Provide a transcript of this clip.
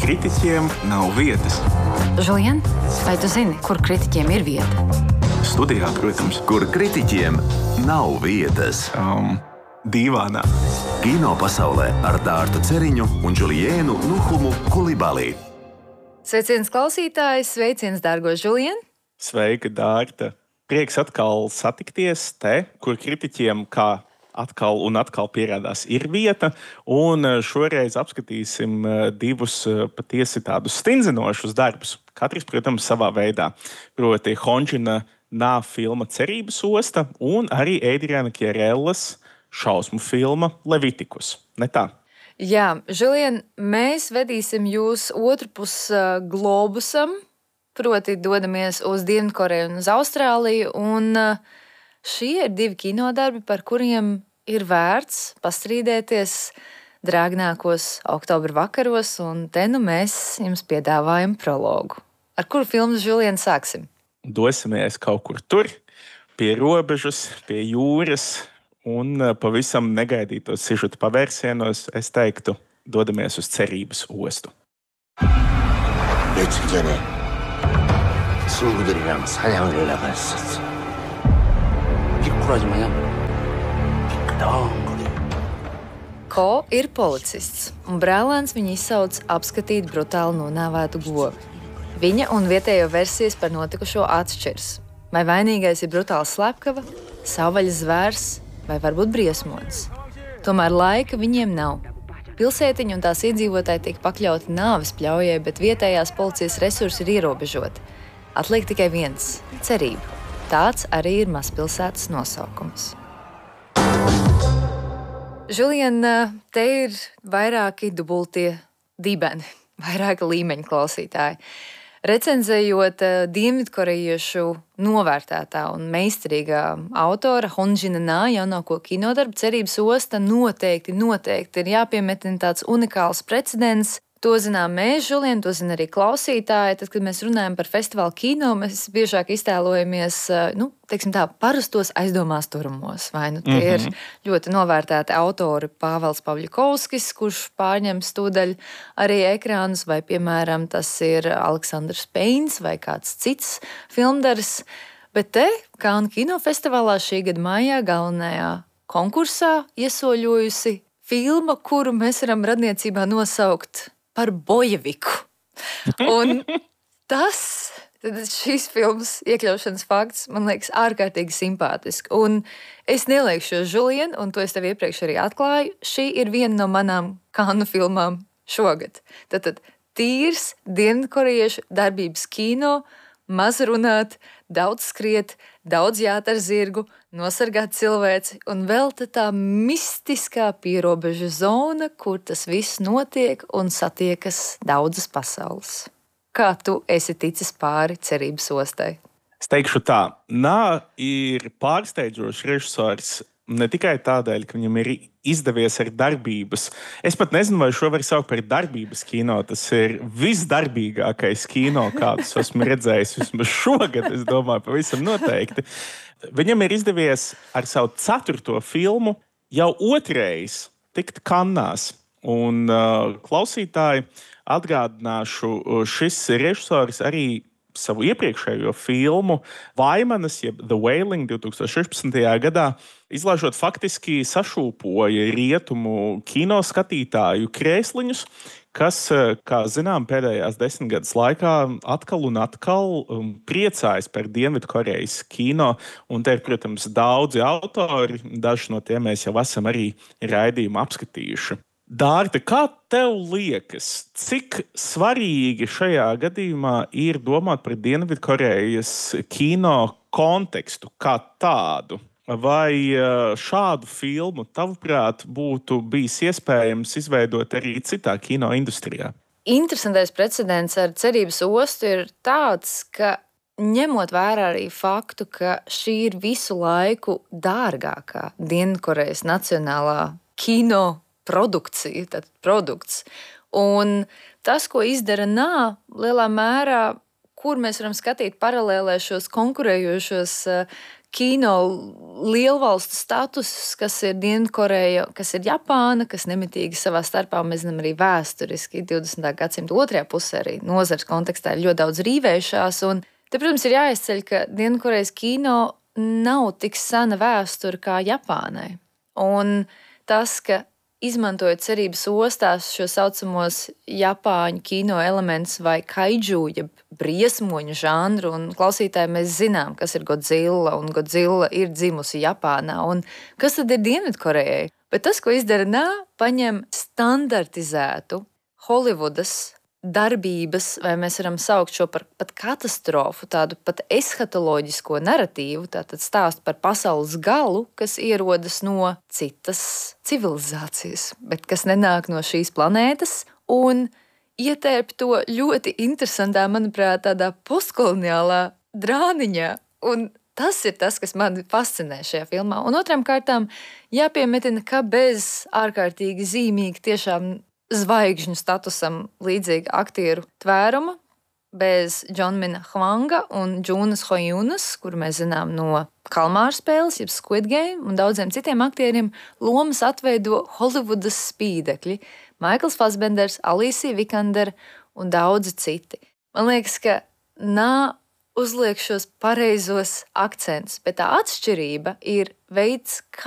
kritiķiem nav vietas. Žulien, vai tu zini, kur kritiķiem ir vieta? Studijā, protams. Kur kritiķiem nav vietas. Dīvānā. Kino pasaulē ar Dārtu Ceriņu un Juliēnu Nuhumu Kulibali. Sveiciens klausītājs, sveiciens dārgo Žulien. Sveika, Dārta. Prieks atkal satikties te, kur kritiķiem kā atkal un atkal pierādās ir vieta, un šoreiz apskatīsim divus patiesi tādus stindzinošus darbus. Katrs, protams, savā veidā. Proti Honžina Nā filma Cerības osta un arī Adriana Kierellas šausmu filma Levitikus. Ne tā? Jā, Žulien, mēs vedīsim jūs otrpus globusam, proti dodamies uz Dienvidkoreju un uz Austrāliju, un šie ir divi kinodarbi, par kuriem ir vērts pastrīdēties drāgnākos oktobra vakaros, un te nu mēs jums piedāvājam prologu. Ar kuru filmu, Žulien, sāksim? Dosimies kaut kur tur, pie robežas, pie jūras, un pavisam negaidītos sižeta pavērsienos, es teiktu, dodamies uz Cerības ostu. 며칠 전에 친구들이랑 사냥을 나갔었어. 미꾸라지 마냥 미끄덩거려. Ko ir policists, un brālēns viņu izsauc apskatīt brutāli nonāvētu govi. Viņa un vietējo versijas par notikušo atšķiras. Vai vainīgais ir brutāls slepkava, savvaļas zvērs vai varbūt briesmonis. Tomēr laika viņiem nav. Pilsētiņa un tās iedzīvotāji tiek pakļauti nāves pļaujai, bet vietējās policijas resursi ir ierobežoti. Atliek tikai viens – cerība. Tāds arī ir mazpilsētas nosaukums. Žulien, te ir vairāki dubultie dibeni, vairāki līmeņi klausītāji. Recenzējot dienvidkorejiešu novērtētā un meistarīgā autora Honžina Nā jaunāko kinodarbu Cerības osta noteikti ir jāpiemetina tāds unikāls precedents. To zinām mēs, Žulien, to zina arī klausītāji. Tad, kad mēs runājam par festivālu kino, mēs biežāk iztēlojamies, teiksim tā, parastos aizdomās turumos. Vai tie ir ļoti novērtēti autori Pāvels Pavļikovskis, kurš pārņems tūdaļ arī ekrānus, vai, piemēram, tas ir Aleksandrs Peins vai kāds cits filmdaris. Bet te, Kānu kinofestivālā šī gada maijā galvenajā konkursā iesoļojusi filma, kuru mēs varam radniecībā nosaukt par bojeviku. Un šīs filmas iekļaušanas fakts, man liekas, ārkārtīgi simpātiski. Un es neliekšos, Žulien, un to es tev iepriekš arī atklāju, šī ir viena no manām Kānu filmām šogad. Tātad tīrs dienvidkorejiešu darbības kino, maz runāt, daudz skriet, daudz jāt ar zirgu, nosargāt cilvēci, un vēl tā mistiskā pierobežu zona, kur tas viss notiek un satiekas daudzas pasaules. Kā tu esi ticis pāri Cerības ostai? Es teikšu tā, Nā ir pārsteidzošs režisors ne tikai tādēļ, ka viņam ir izdevies ar darbības. Es pat nezinu, vai šo var saukt par darbības kino. Tas ir visdarbīgākais kino, kādus esmu redzējis vismaz šogad, es domāju, pavisam noteikti. Viņam ir izdevies ar savu 4. filmu jau otrais tikt Kannās. Un klausītāji, atgādināšu, šis režisors arī savu iepriekšējo filmu Vaimanas, jeb The Wailing 2016. gadā, izlaižot faktiski sašūpoja rietumu kino skatītāju krēsliņus, kas, kā zinām, pēdējās 10 gadus laikā atkal un atkal priecājas par Dienvidkorejas kino. Un te ir, protams, daudzi autori, daži no tiem mēs jau esam arī raidījumu apskatījuši. Dārta, kā tev liekas, cik svarīgi šajā gadījumā ir domāt par Dienvidkorejas kino kontekstu kā tādu? Vai šādu filmu, tavuprāt, būtu bijis iespējams izveidot arī citā kino industrijā? Interesantais precedents ar Cerības ostu ir tāds, ka ņemot vērā arī faktu, ka šī ir visu laiku dārgākā Dienvidkorejas nacionālā kino produkcija, tātad produkts. Un tas, ko izdara Nā, lielā mērā kur mēs varam skatīt paralēlē šos konkurējošos kino lielvalstu statusus, kas ir Dienvidkoreja, kas ir Japāna, kas nemitīgi savā starpā, mēs zinām arī vēsturiski 20. gadsimta otrajā pusē arī nozares kontekstā ir ļoti daudz rīvējušās. Un te, protams, ir jāizceļ, ka Dienvidkorejas kino nav tik sena vēsture kā Japānai. Un tas, ka izmantojot cerības ostās šo saucamos Japāņu kino elementus vai kaidžu, jeb briesmoņu žanru, un klausītāji mēs zinām, kas ir Godzilla, un Godzilla ir dzimusi Japānā, un kas tad ir Dienvidkorejai? Bet tas, ko izdara Nā, paņem standartizētu Holivudas darbības, vai mēs varam saukt šo par pat katastrofu, tādu pat eshatoloģisko naratīvu, tātad stāstu par pasaules galu, kas ierodas no citas civilizācijas, bet kas nenāk no šīs planētas, un ietērp to ļoti interesantā, manuprāt, tādā postkoloniālā drāniņā, un tas ir tas, kas man fascinē šajā filmā. Un otram kārtām jāpiemetina, ka bez ārkārtīgi zīmīgi tiešām zvaigžņu statusam līdzīga aktieru tvēruma, bez Džonmina Hwanga un Džūnas Hojunas, kuru mēs zinām no Kalmāra spēles, jeb Squid Game, un daudziem citiem aktieriem, lomas atveido Holivudas spīdekļi – Maikls Fassbenders, Alicija Vikandera un daudzi citi. Man liekas, ka Nā uzliek šos pareizos akcentus, bet tā atšķirība ir veids,